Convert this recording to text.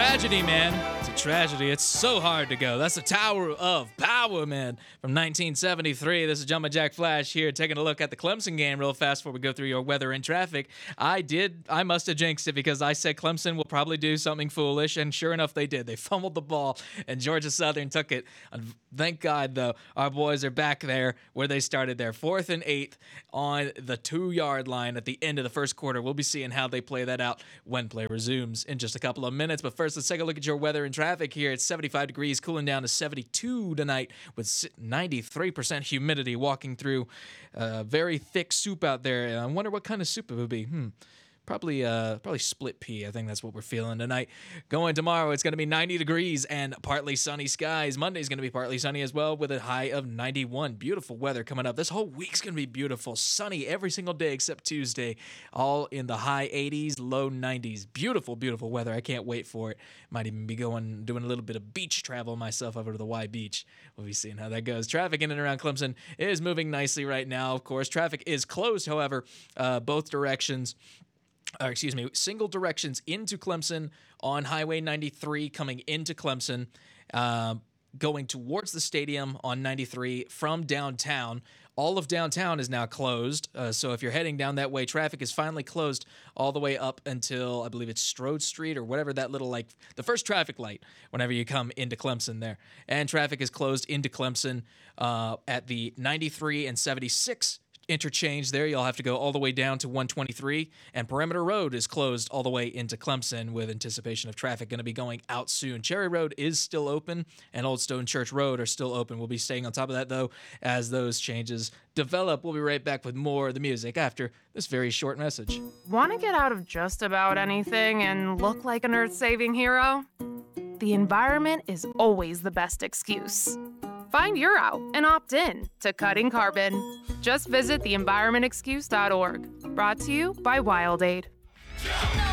tragedy, man. It's a tragedy. It's so hard to go. That's the Tower of Power, man, from 1973. This is Jumpin' Jack Flash here, taking a look at the Clemson game real fast before we go through your weather and traffic. I must have jinxed it because I said Clemson will probably do something foolish, and sure enough, they did. They fumbled the ball, and Georgia Southern took it. Thank God, though, our boys are back there where they started there. 4th and 8 on the 2-yard line at the end of the first quarter. We'll be seeing how they play that out when play resumes in just a couple of minutes. But first, let's take a look at your weather and traffic here. It's 75 degrees, cooling down to 72 tonight with 93% humidity, walking through very thick soup out there. I wonder what kind of soup it would be. Probably split pea. I think that's what we're feeling tonight. Going tomorrow, it's going to be 90 degrees and partly sunny skies. Monday's going to be partly sunny as well with a high of 91. Beautiful weather coming up. This whole week's going to be beautiful. Sunny every single day except Tuesday. All in the high 80s, low 90s. Beautiful, beautiful weather. I can't wait for it. Might even be doing a little bit of beach travel myself over to the Y Beach. We'll be seeing how that goes. Traffic in and around Clemson is moving nicely right now. Of course, traffic is closed, however, both directions. Single directions into Clemson on Highway 93 coming into Clemson, going towards the stadium on 93 from downtown. All of downtown is now closed, so if you're heading down that way, traffic is finally closed all the way up until, I believe it's Strode Street or whatever that little, the first traffic light whenever you come into Clemson there. And traffic is closed into Clemson at the 93 and 76 interchange there. You'll have to go all the way down to 123, and Perimeter Road is closed all the way into Clemson with anticipation of traffic going to be going out soon. Cherry Road is still open, and Old Stone Church Road are still open. We'll be staying on top of that, though, as those changes develop. We'll be right back with more of the music after this very short message. Want to get out of just about anything and look like an earth-saving hero? The environment is always the best excuse. Find your out and opt in to Cutting Carbon. Just visit theenvironmentexcuse.org. Brought to you by WildAid.